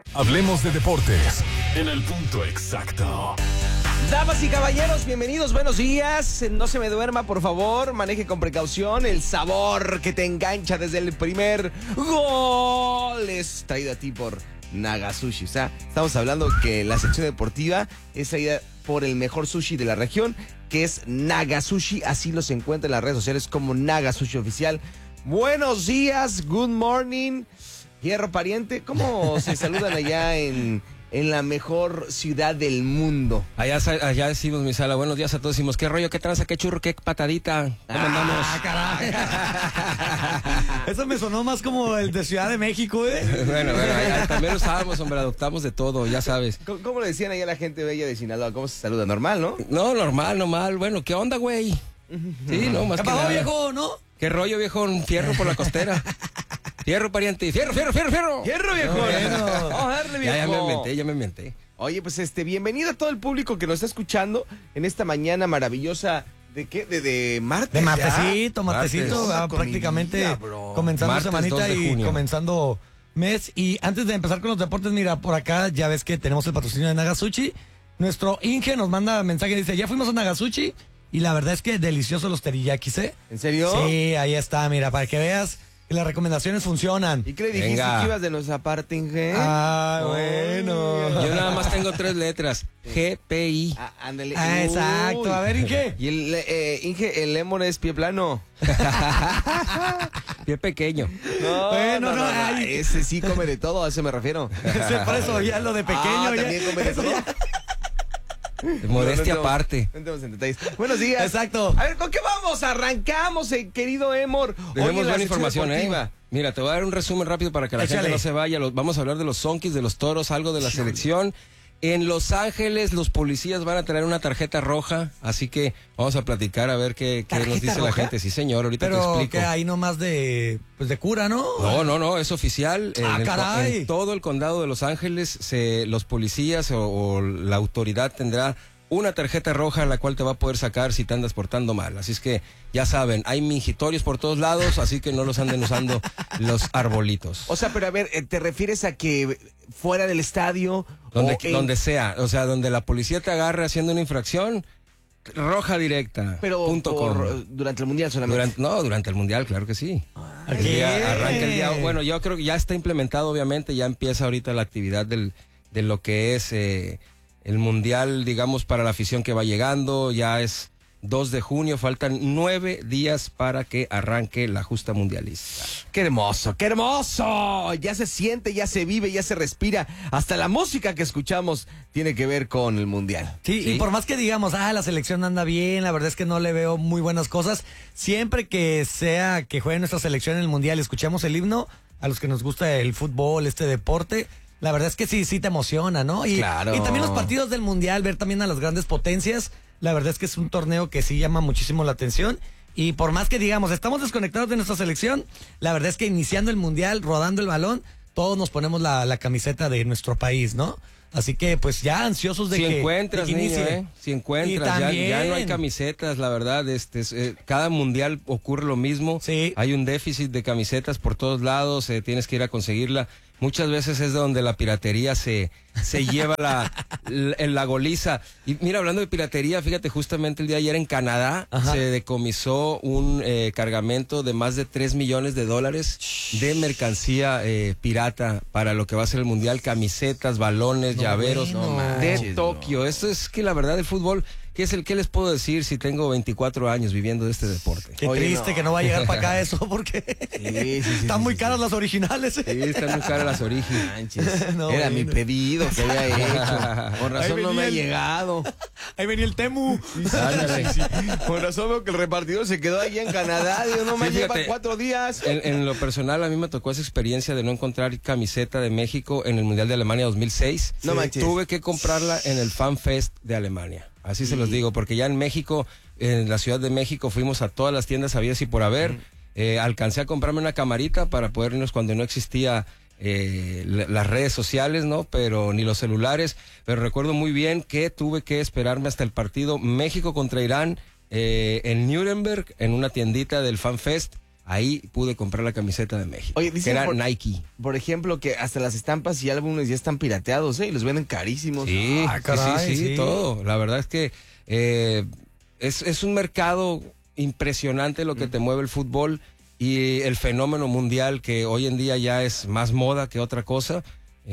Hablemos de deportes en el punto exacto. Damas y caballeros, bienvenidos, buenos días. No se me duerma, por favor, maneje con precaución. El sabor que te engancha desde el primer gol es traído a ti por Naga Sushi. O sea, estamos hablando que la sección deportiva es traída por el mejor sushi de la región, que es Naga Sushi. Así los encuentra en las redes sociales como Naga Sushi Oficial. Buenos días, good morning, Hierro Pariente. ¿Cómo se saludan allá en la mejor ciudad del mundo? Allá decimos, mi sala, buenos días a todos. Decimos, qué rollo, qué tranza, qué churro, qué patadita. ¿Cómo andamos? Caray. Eso me sonó más como el de Ciudad de México, Bueno, allá también lo usábamos, hombre, adoptamos de todo, ya sabes. ¿Cómo le decían allá a la gente bella de Sinaloa? ¿Cómo se saluda? ¿Normal, no? No, normal. Bueno, ¿qué onda, güey? Sí, no, más ¿Qué que pasó, nada. viejo, no? ¿Qué rollo, viejo? Un fierro por la costera. Fierro, pariente. Fierro. ¡Hierro, viejo! Bueno. Vamos a darle, viejo. Ya me inventé. Oye, pues bienvenido a todo el público que nos está escuchando en esta mañana maravillosa. ¿De qué? ¿De martes? De martesito, Martes. prácticamente comenzando Martes, semanita 2 de y junio. comenzando mes. Y antes de empezar con los deportes, mira, por acá ya ves que tenemos el patrocinio de Nagasushi. Nuestro Inge nos manda mensaje y dice, ya fuimos a Nagasushi y la verdad es que deliciosos los teriyakis, ¿eh? ¿En serio? Sí, ahí está, mira, para que veas que las recomendaciones funcionan. ¿Y qué le dijiste Venga. que ibas de nuestra parte, Inge? Ah, bueno. Yo nada más tengo 3 letras. GPI. Ándale. Ah, exacto. Uy. A ver, Inge. Y Inge, el lemon es pie plano. Pie pequeño. No, ay. ese sí come de todo, a eso me refiero. Por eso ya lo de pequeño. ya- también come de todo. Modestia No, aparte. no entremos en detalles. Buenos días. Exacto. A ver, ¿con qué vamos? Arrancamos, querido Emor. Hoy en Tenemos la buena sección información, deportiva. Mira, te voy a dar un resumen rápido para que la Échale. gente no se vaya. Vamos a hablar de los Zonkis, de los Toros, algo de la selección. En Los Ángeles, los policías van a traer una tarjeta roja, así que vamos a platicar a ver qué nos ¿Tarjeta dice la roja? gente. Sí, señor, ahorita te Pero explico. que ahí nomás de cura, ¿no? No, es oficial. Caray. En todo el condado de Los Ángeles, los policías o la autoridad tendrá una tarjeta roja la cual te va a poder sacar si te andas portando mal. Así es que ya saben, hay mingitorios por todos lados, así que no los anden usando los arbolitos. O sea, pero a ver, ¿te refieres a que fuera del estadio? Donde sea, o sea, donde la policía te agarre haciendo una infracción, roja directa. Pero durante el Mundial solamente. Durante el Mundial, claro que sí. ¿Qué? Arranca el día. Bueno, yo creo que ya está implementado, obviamente, ya empieza ahorita la actividad de lo que es el Mundial, digamos, para la afición que va llegando. Ya es 2 de junio, faltan 9 días para que arranque la justa mundialista. ¡Qué hermoso, qué hermoso! Ya se siente, ya se vive, ya se respira. Hasta la música que escuchamos tiene que ver con el Mundial. Sí, Sí. y por más que digamos, la selección anda bien, la verdad es que no le veo muy buenas cosas. Siempre que sea que juegue nuestra selección en el Mundial y escuchemos el himno, a los que nos gusta el fútbol, este deporte, la verdad es que sí te emociona, ¿no? Y, Claro. y también los partidos del Mundial, ver también a las grandes potencias, la verdad es que es un torneo que sí llama muchísimo la atención. Y por más que digamos, estamos desconectados de nuestra selección, la verdad es que iniciando el Mundial, rodando el balón, todos nos ponemos la camiseta de nuestro país, ¿no? Así que pues ya ansiosos de Si que encuentras, de que niño, inicie. si Y encuentras, también. ya no hay camisetas, la verdad, cada mundial ocurre lo mismo, Sí. hay un déficit de camisetas por todos lados, tienes que ir a conseguirla, muchas veces es donde la piratería se lleva la goliza. Y mira, hablando de piratería, fíjate, justamente el día de ayer en Canadá Ajá. se decomisó un cargamento de más de $3 millones de mercancía pirata para lo que va a ser el mundial, camisetas, balones, llaveros bueno. de manches, Tokio. Esto es que la verdad el fútbol, ¿qué les puedo decir si tengo 24 años viviendo de este deporte? Qué Oye, triste no. que no va a llegar para acá eso, porque Sí, están muy caras las originales. Sí, están muy caras las originales. Manches. No, Era mi bueno. pedido que había hecho. Con razón Ahí no me ha venía el- llegado. Ahí venía el Temu. Ándale. Con razón veo que el repartidor se quedó allí en Canadá. Digo, no me Sí, lleva fíjate. 4 días. En lo personal, a mí me tocó esa experiencia de no encontrar camiseta de México en el Mundial de Alemania 2006. No manches. Tuve que comprarla en el Fan Fest de Alemania. Así se los digo, porque ya en México, en la Ciudad de México, fuimos a todas las tiendas habidas y por haber. Alcancé a comprarme una camarita para poder irnos cuando no existía las redes sociales, ¿no? Pero ni los celulares. Pero recuerdo muy bien que tuve que esperarme hasta el partido México contra Irán en Nuremberg, en una tiendita del Fan Fest. ahí pude comprar la camiseta de México. Oye, que era Nike. Por ejemplo, que hasta las estampas y álbumes ya están pirateados, y los venden carísimos. Sí, caray, sí, sí. todo. La verdad es que es un mercado impresionante lo que te mueve el fútbol y el fenómeno mundial que hoy en día ya es más moda que otra cosa.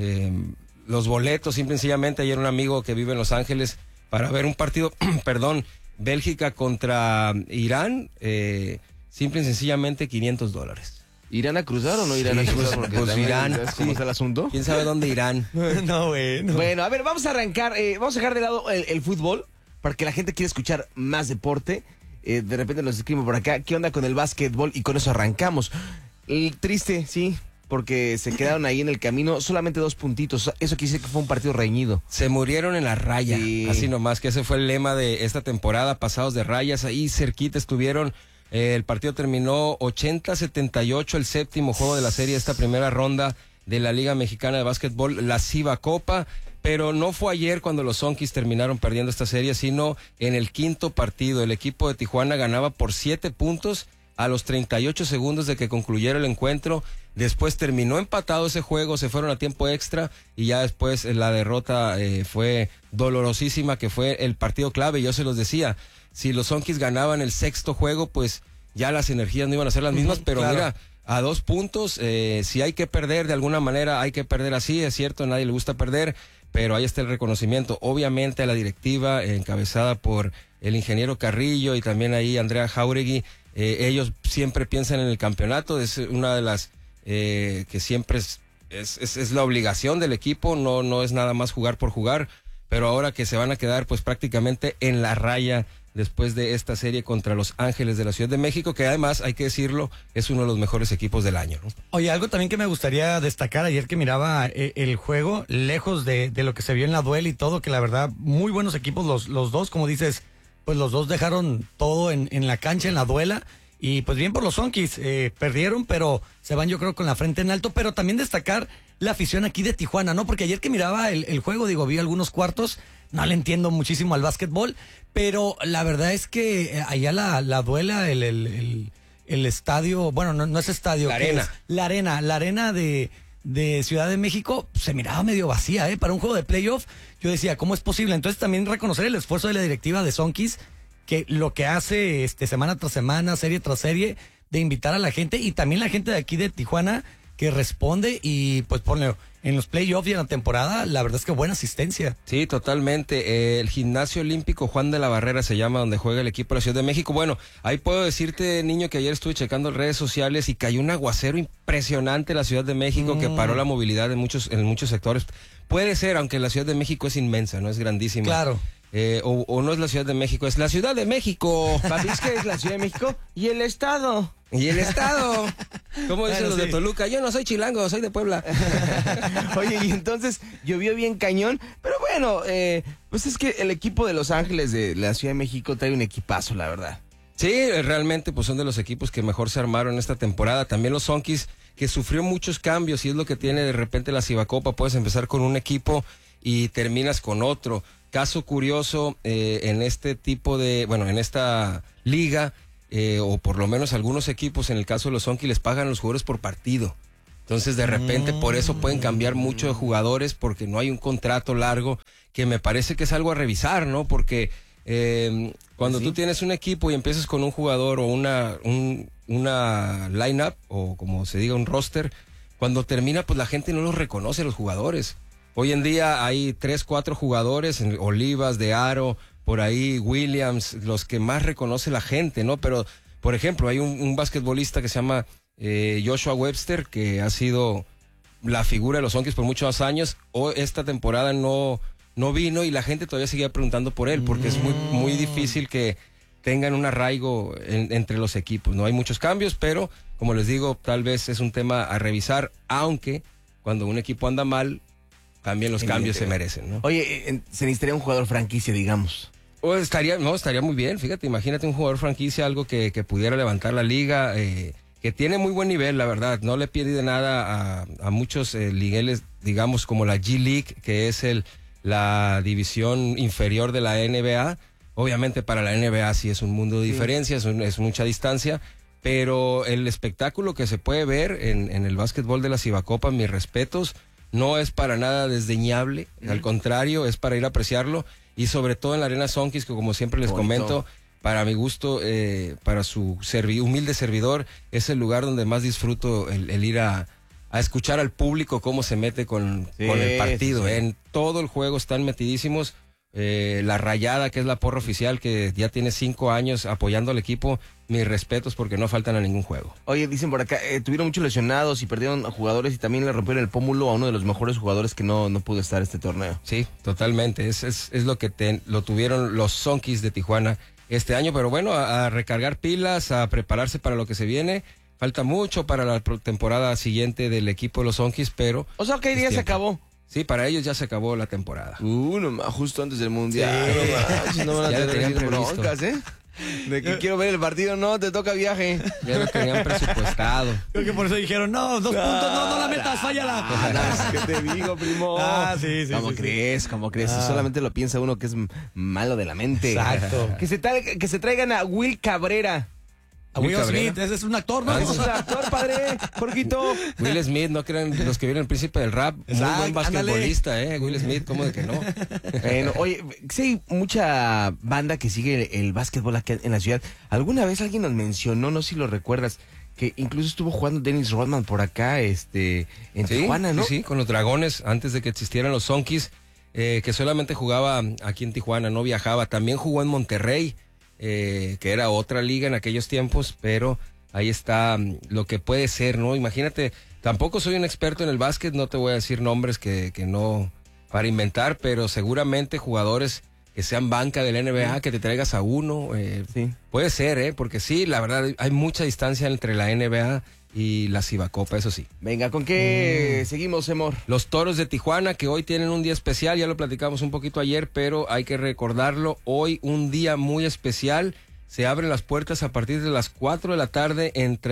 Los boletos, simple y sencillamente, ayer un amigo que vive en Los Ángeles para ver un partido, perdón, Bélgica contra Irán, simple y sencillamente $500. ¿Irán a cruzar o no irán Sí, a cruzar? Porque pues también, Irán, ¿sabes cómo sí. está el asunto? ¿Quién sabe dónde irán? No, bueno. Bueno, a ver, vamos a arrancar, vamos a dejar de lado el fútbol, porque la gente quiere escuchar más deporte. De repente nos escriben por acá, ¿qué onda con el básquetbol? Y con eso arrancamos. Triste, sí, porque se quedaron ahí en el camino, solamente 2 puntitos. Eso quiere decir que fue un partido reñido. Se murieron en la raya, Sí. así nomás, que ese fue el lema de esta temporada, pasados de rayas, ahí cerquita estuvieron. El partido terminó 80-78, el séptimo juego de la serie, esta primera ronda de la Liga Mexicana de Básquetbol, la Ciba Copa, pero no fue ayer cuando los Zonkis terminaron perdiendo esta serie, sino en el quinto partido. El equipo de Tijuana ganaba por 7 puntos a los 38 segundos de que concluyera el encuentro. Después terminó empatado ese juego, se fueron a tiempo extra y ya después la derrota fue dolorosísima, que fue el partido clave. Yo se los decía, si los Zonkis ganaban el sexto juego, pues ya las energías no iban a ser las mismas, pero claro. mira, a 2 puntos, si hay que perder de alguna manera, hay que perder así, es cierto, a nadie le gusta perder, pero ahí está el reconocimiento, obviamente a la directiva encabezada por el ingeniero Carrillo y también ahí Andrea Jauregui. Ellos siempre piensan en el campeonato, es una de las que siempre es la obligación del equipo, no es nada más jugar por jugar, pero ahora que se van a quedar pues prácticamente en la raya después de esta serie contra Los Ángeles de la Ciudad de México, que además, hay que decirlo, es uno de los mejores equipos del año, ¿no? Oye, algo también que me gustaría destacar ayer que miraba el juego, lejos de lo que se vio en la duela y todo, que la verdad, muy buenos equipos los dos, como dices, pues los dos dejaron todo en la cancha, en la duela, y pues bien por los Zonkis, perdieron, pero se van yo creo con la frente en alto, pero también destacar la afición aquí de Tijuana, ¿no? Porque ayer que miraba el juego, digo, vi algunos cuartos, no le entiendo muchísimo al básquetbol, pero la verdad es que allá la duela, el estadio, bueno, no es estadio. La arena. Es la arena de Ciudad de México se miraba medio vacía, para un juego de playoff. Yo decía, ¿cómo es posible? Entonces también reconocer el esfuerzo de la directiva de Zonkis, que lo que hace semana tras semana, serie tras serie, de invitar a la gente y también la gente de aquí de Tijuana que responde y pues ponle en los playoffs y en la temporada, la verdad es que buena asistencia. Sí, totalmente. El Gimnasio Olímpico Juan de la Barrera se llama, donde juega el equipo de la Ciudad de México. Bueno, ahí puedo decirte, niño, que ayer estuve checando redes sociales y cayó un aguacero impresionante en la Ciudad de México que paró la movilidad en muchos sectores. Puede ser, aunque la Ciudad de México es inmensa, no es grandísima. Claro. O no es la Ciudad de México, es la Ciudad de México. Papi, es que es la Ciudad de México y el Estado. Y el Estado. ¿Cómo dicen Bueno, los de sí. Toluca? Yo no soy chilango, soy de Puebla. Oye, y entonces llovió bien cañón, pero bueno, pues es que el equipo de Los Ángeles de la Ciudad de México trae un equipazo, la verdad. Sí, realmente pues son de los equipos que mejor se armaron esta temporada. También los Zonkis, que sufrió muchos cambios, y es lo que tiene de repente la Cibacopa. Puedes empezar con un equipo y terminas con otro. Caso curioso, en este tipo de, bueno, en esta liga, o por lo menos algunos equipos, en el caso de los Zonkis, les pagan a los jugadores por partido. Entonces, de repente, por eso pueden cambiar mucho de jugadores, porque no hay un contrato largo, que me parece que es algo a revisar, ¿no? Porque cuando tú tienes un equipo y empiezas con un jugador o una line-up, o como se diga, un roster, cuando termina, pues la gente no los reconoce, los jugadores. Hoy en día hay 3, 4 jugadores, Olivas, De Aro, por ahí Williams, los que más reconoce la gente, ¿no? Pero, por ejemplo, hay un basquetbolista que se llama Joshua Webster, que ha sido la figura de los Zonkis por muchos años. Esta temporada no vino y la gente todavía seguía preguntando por él, porque es muy difícil que tengan un arraigo entre los equipos. No hay muchos cambios, pero, como les digo, tal vez es un tema a revisar, aunque cuando un equipo anda mal, también los cambios se merecen, ¿no? Oye, se necesitaría un jugador franquicia, digamos. Estaría muy bien, fíjate, imagínate un jugador franquicia, algo que pudiera levantar la liga, que tiene muy buen nivel, la verdad, no le pierde nada a muchos ligueles, digamos, como la G-League, que es la división inferior de la NBA. Obviamente para la NBA sí es un mundo de diferencia, es mucha distancia, pero el espectáculo que se puede ver en el básquetbol de la Cibacopa, mis respetos, no es para nada desdeñable, al contrario, es para ir a apreciarlo, y sobre todo en la Arena Sonquis, que como siempre les comento, para mi gusto, para su humilde servidor, es el lugar donde más disfruto el ir a escuchar al público cómo se mete con el partido. Sí. En todo el juego están metidísimos. La Rayada, que es la porra oficial, que ya tiene 5 años apoyando al equipo, mis respetos porque no faltan a ningún juego. Oye, dicen por acá, tuvieron muchos lesionados y perdieron a jugadores y también le rompieron el pómulo a uno de los mejores jugadores que no pudo estar este torneo. Sí, totalmente. Es lo que lo tuvieron los Sonquis de Tijuana este año, pero bueno, a recargar pilas, a prepararse para lo que se viene. Falta mucho para la temporada siguiente del equipo de los Sonquis, pero... O sea, que hoy día se acabó. Sí, para ellos ya se acabó la temporada. Nomás, justo antes del Mundial. Sí. No van a Ya lo tener tenían previsto. broncas, ¿eh? De que quiero ver el partido, no, te toca viaje. Ya lo tenían presupuestado. Creo que por eso dijeron, no, 2 puntos, no la metas, fállala. ¿Qué te digo, primo? Sí. ¿Cómo crees? ¿Cómo crees? Solamente lo piensa uno que es malo de la mente. Exacto. Que se traigan a Will Cabrera. A Will Cabrera. Smith, ese es un actor, ¿no? Es un actor, padre, Jorgito. Will Smith, no crean los que vieron El Príncipe del Rap, muy Exacto, buen basquetbolista, Will Smith, ¿cómo de que no? Bueno, oye, sí hay mucha banda que sigue el básquetbol aquí en la ciudad. Alguna vez alguien nos mencionó, no sé si lo recuerdas, que incluso estuvo jugando Dennis Rodman por acá, en Tijuana, ¿no? Sí, con los Dragones, antes de que existieran los Sonquis, que solamente jugaba aquí en Tijuana, no viajaba. También jugó en Monterrey, que era otra liga en aquellos tiempos, pero ahí está lo que puede ser, ¿no? Imagínate, tampoco soy un experto en el básquet, no te voy a decir nombres que no para inventar, pero seguramente jugadores que sean banca del NBA, que te traigas a uno, Sí. puede ser, porque sí, la verdad, hay mucha distancia entre la NBA y la Cibacopa, eso sí. Venga, ¿con qué seguimos, Emor? Los Toros de Tijuana, que hoy tienen un día especial, ya lo platicamos un poquito ayer, pero hay que recordarlo, hoy un día muy especial, se abren las puertas a partir de las 4 de la tarde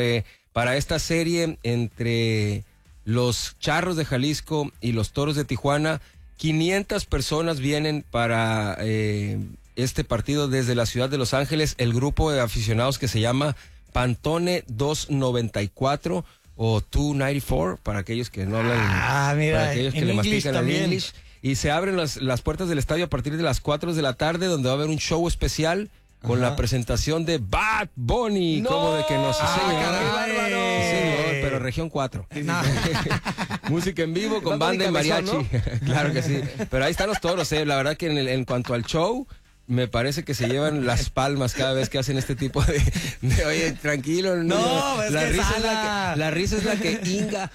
para esta serie entre los Charros de Jalisco y los Toros de Tijuana. 500 personas vienen para este partido desde la ciudad de Los Ángeles, el grupo de aficionados que se llama Pantone 294 o 294, para aquellos que no hablan, mira, para aquellos que en le English mastican el también. English. Y se abren las puertas del estadio a partir de las 4 de la tarde, donde va a haber un show especial con la presentación de Bad Bunny. ¡No! Como de que nos caray. Sí, señor, pero región 4. No. Música en vivo con Bad Bunny banda y mariachi. cabezón, Claro que sí. Pero ahí están los Toros, La verdad que en cuanto al show, me parece que se llevan las palmas cada vez que hacen este tipo de oye, tranquilo. No, es la que risa sana. la risa es la que inga.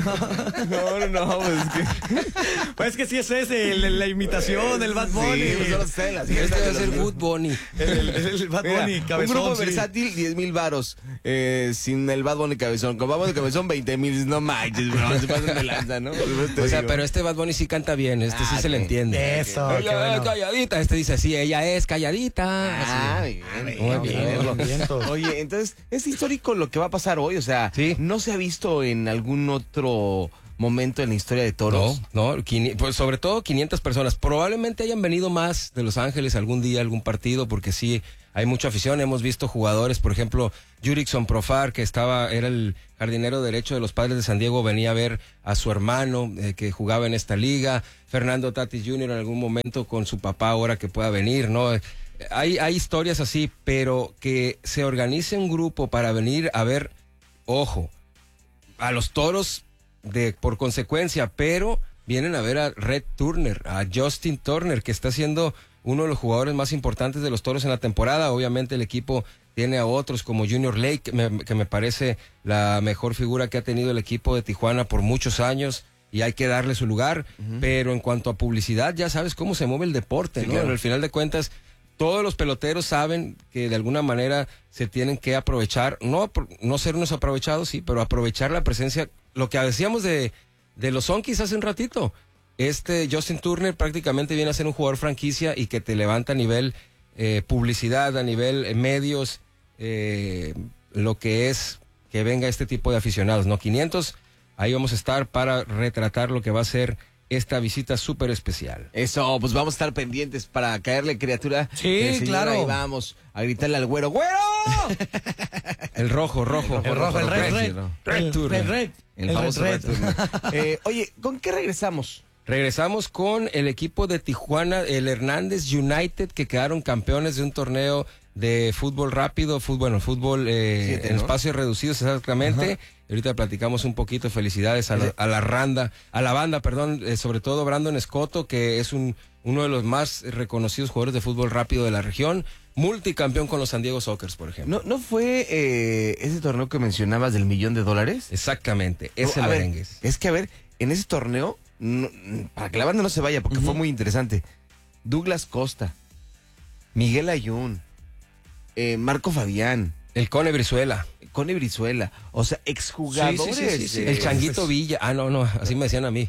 No, pues es que... Pues que sí es ese, la imitación, el Bad Bunny. Sí, pues solo está en las Este fiestas va a de ser los- Good Bunny. El Bad Mira, Bunny, cabezón. un grupo sí. versátil, 10,000 varos. Sin el Bad Bunny cabezón. Con Bad Bunny cabezón, 20,000. No manches, bro, se pasan de lanza, ¿no? O sea, pero este Bad Bunny sí canta bien, sí se le ok. entiende. Eso, qué Ella es bueno. calladita, este dice así, ella es calladita. Muy bien. Muy bien. Vientos. Oye, entonces, es histórico lo que va a pasar hoy, o sea, Sí. no se ha visto en algún otro momento en la historia de toros. No, pues sobre todo 500 personas. Probablemente hayan venido más de Los Ángeles algún día, algún partido, porque sí, hay mucha afición. Hemos visto jugadores, por ejemplo, Jurickson Profar, que era el jardinero derecho de los Padres de San Diego, venía a ver a su hermano que jugaba en esta liga. Fernando Tatis Jr. en algún momento con su papá, ahora que pueda venir, ¿no? Hay historias así, pero que se organice un grupo para venir a ver, ojo, a los Toros por consecuencia, pero vienen a ver a Red Turner, a Justin Turner, que está siendo uno de los jugadores más importantes de los Toros en la temporada. Obviamente el equipo tiene a otros como Junior Lake, que me parece la mejor figura que ha tenido el equipo de Tijuana por muchos años, y hay que darle su lugar. Pero en cuanto a publicidad, ya sabes cómo se mueve el deporte, Sí, ¿no? claro. Al final de cuentas, todos los peloteros saben que de alguna manera se tienen que aprovechar, no ser unos aprovechados, sí, pero aprovechar la presencia, lo que decíamos de los Sonquis hace un ratito. Justin Turner prácticamente viene a ser un jugador franquicia y que te levanta a nivel publicidad, a nivel medios, lo que es que venga este tipo de aficionados, ¿no? 500, ahí vamos a estar para retratar lo que va a ser esta visita súper especial. Eso, pues vamos a estar pendientes para caerle, criatura. Sí, Señor, claro. Ahí vamos a gritarle al güero. ¡Güero! El rojo. El rojo, el red. Red Tour. El red. El famoso red. Red Tour. Oye, ¿con qué regresamos? Regresamos con el equipo de Tijuana, el Hernández United, que quedaron campeones de un torneo de fútbol rápido, fútbol Siete, en ¿no? espacios reducidos exactamente. Ajá. Y ahorita platicamos un poquito. Felicidades a la banda, sobre todo Brandon Escoto, que es uno de los más reconocidos jugadores de fútbol rápido de la región, multicampeón con los San Diego Sockers, por ejemplo. ¿No fue ese torneo que mencionabas del $1,000,000? Exactamente, ese A ver, merengues. es que, a ver, en ese torneo, para que la banda no se vaya, porque fue muy interesante, Douglas Costa, Miguel Ayun, Marco Fabián, El Cone Brizuela. Cone Brizuela, o sea, exjugadores. Sí. El Changuito Villa. Ah, no, así me decían a mí.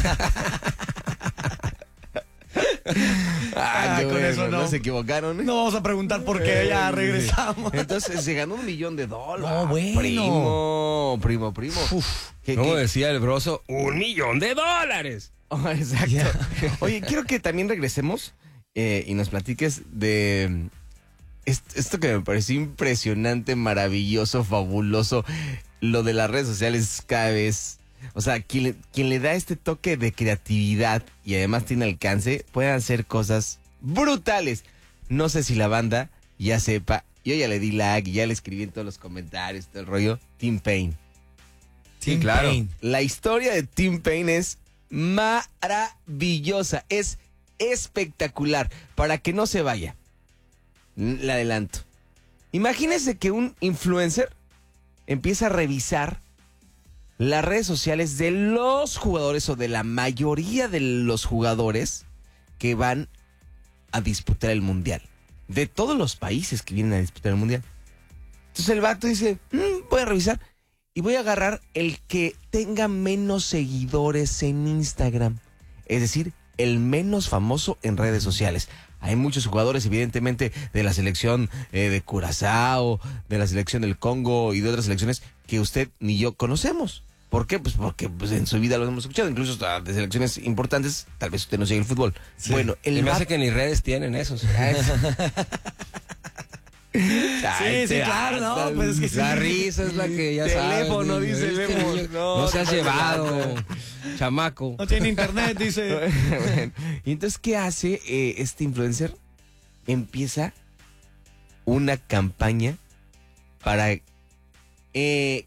Ah, con eso no. se equivocaron. No vamos a preguntar por qué, ya regresamos. Entonces se ganó $1,000,000. No, bueno. Primo. ¿Cómo decía el broso? $1,000,000. Oh, exacto. Ya. Oye, quiero que también regresemos y nos platiques de esto que me pareció impresionante, maravilloso, fabuloso, lo de las redes sociales cada vez. O sea, quien le da este toque de creatividad y además tiene alcance, pueden hacer cosas brutales. No sé si la banda ya sepa, yo ya le di like, ya le escribí en todos los comentarios, todo el rollo, Tim Payne. Sí, claro. Payne. La historia de Tim Payne es maravillosa, es espectacular. Para que no se vaya, le adelanto. Imagínense que un influencer empieza a revisar las redes sociales de los jugadores o de la mayoría de los jugadores que van a disputar el mundial. De todos los países que vienen a disputar el mundial. Entonces el vato dice, voy a revisar y voy a agarrar el que tenga menos seguidores en Instagram. Es decir, el menos famoso en redes sociales. Hay muchos jugadores, evidentemente, de la selección de Curazao, de la selección del Congo y de otras selecciones que usted ni yo conocemos. ¿Por qué? Pues porque en su vida los hemos escuchado, incluso hasta de selecciones importantes, tal vez usted no sigue el fútbol. Sí. Bueno, Me hace que ni redes tienen esos. Sí, claro, no, pues es que sí. La risa es la que ya sabes. Teléfono, dice Memo. No se has llevado, chamaco. No tiene internet, dice. Bueno, y entonces, ¿qué hace este influencer? Empieza una campaña para que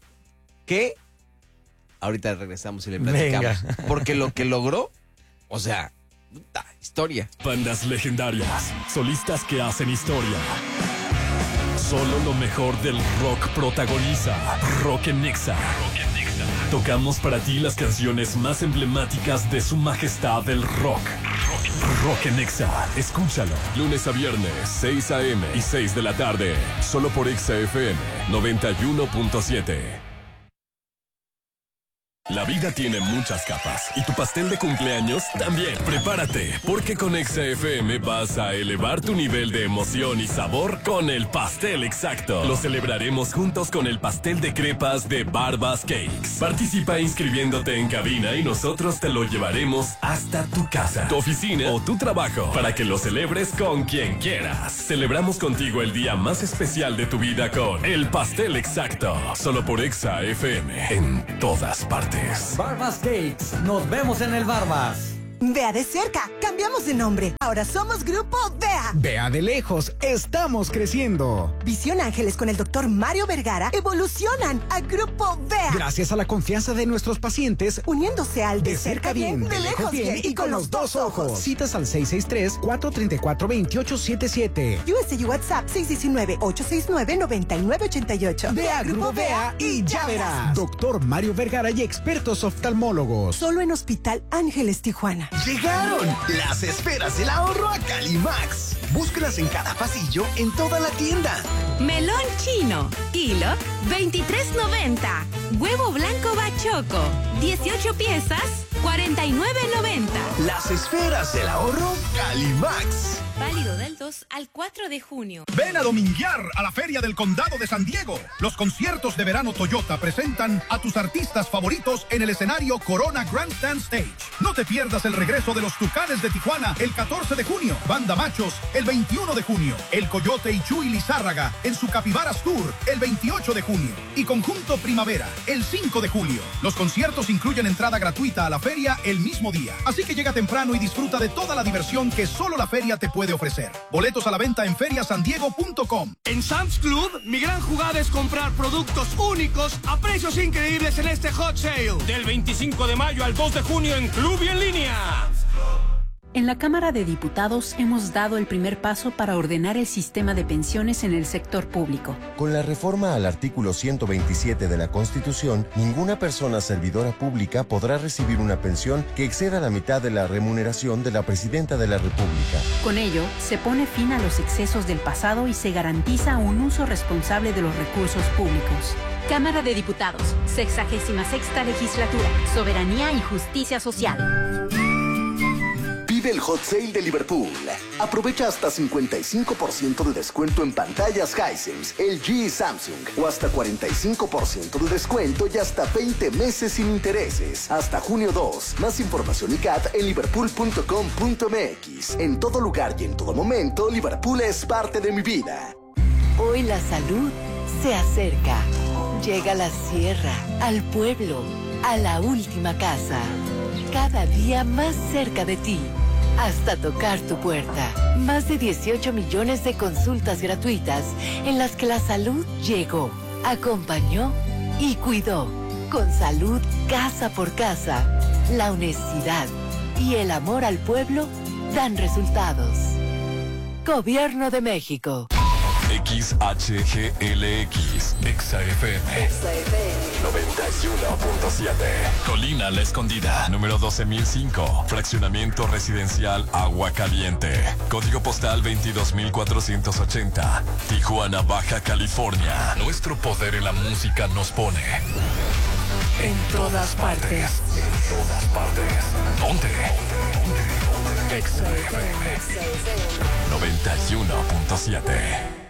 ahorita regresamos y le platicamos. Venga. Porque lo que logró, o sea, puta, historia. Bandas legendarias, solistas que hacen historia. Solo lo mejor del rock protagoniza Rock en Nexa. Tocamos para ti las canciones más emblemáticas de su majestad del rock. Rock en Nexa. Escúchalo. Lunes a viernes, 6 a.m. y 6 de la tarde. Solo por Exa FM 91.7. La vida tiene muchas capas y tu pastel de cumpleaños también. Prepárate, porque con Exa FM vas a elevar tu nivel de emoción y sabor con el pastel exacto. Lo celebraremos juntos con el pastel de crepas de Barbas Cakes. Participa inscribiéndote en cabina y nosotros te lo llevaremos hasta tu casa, tu oficina o tu trabajo para que lo celebres con quien quieras. Celebramos contigo el día más especial de tu vida con el pastel exacto. Solo por Exa FM en todas partes. Barbas Cakes, nos vemos en el Barbas. Vea de cerca, cambiamos de nombre. Ahora somos Grupo Vea. Vea de lejos, estamos creciendo. Visión Ángeles con el doctor Mario Vergara evolucionan a Grupo Vea. Gracias a la confianza de nuestros pacientes, Uniéndose al de cerca bien, de lejos bien y con los dos ojos. Citas al 663-434-2877. USA y WhatsApp 619-869-9988. Vea Grupo Vea y ya verás. Doctor Mario Vergara y expertos oftalmólogos. Solo en Hospital Ángeles Tijuana. Llegaron las esferas del ahorro a Calimax. Búscalas en cada pasillo en toda la tienda. Melón chino, kilo, $23.90. Huevo blanco bachoco, 18 piezas, $49.90. Las esferas del ahorro Calimax. Válido del 2 al 4 de junio. Ven a dominguear a la Feria del Condado de San Diego. Los conciertos de verano Toyota presentan a tus artistas favoritos en el escenario Corona Grandstand Stage. No te pierdas el regreso de los Tucanes de Tijuana el 14 de junio. Banda Machos el 21 de junio. El Coyote y Chuy Lizárraga en su Capibaras Tour el 28 de junio. Y Conjunto Primavera el 5 de julio. Los conciertos incluyen entrada gratuita a la feria el mismo día. Así que llega temprano y disfruta de toda la diversión que solo la feria te puede ofrecer. Boletos a la venta en feriasandiego.com. En Sam's Club, mi gran jugada es comprar productos únicos a precios increíbles en este Hot Sale. Del 25 de mayo al 2 de junio en Club y en línea. En la Cámara de Diputados hemos dado el primer paso para ordenar el sistema de pensiones en el sector público. Con la reforma al artículo 127 de la Constitución, ninguna persona servidora pública podrá recibir una pensión que exceda la mitad de la remuneración de la Presidenta de la República. Con ello, se pone fin a los excesos del pasado y se garantiza un uso responsable de los recursos públicos. Cámara de Diputados, 66ª Legislatura, Soberanía y Justicia Social. Vive el Hot Sale de Liverpool. Aprovecha hasta 55% de descuento en pantallas Hisense, LG y Samsung. O hasta 45% de descuento y hasta 20 meses sin intereses. Hasta junio 2. Más información y CAT en liverpool.com.mx. En todo lugar y en todo momento, Liverpool es parte de mi vida. Hoy la salud se acerca. Llega a la sierra, al pueblo, a la última casa. Cada día más cerca de ti. Hasta tocar tu puerta. Más de 18 millones de consultas gratuitas en las que la salud llegó, acompañó y cuidó. Con salud casa por casa, la honestidad y el amor al pueblo dan resultados. Gobierno de México. XHGLX, XFM 91.7. Colina La Escondida, número 12.005. Fraccionamiento residencial Agua Caliente. Código postal 22.480. Tijuana, Baja California. Nuestro poder en la música nos pone en todas partes. En todas partes. ¿Dónde? XFM 91.7.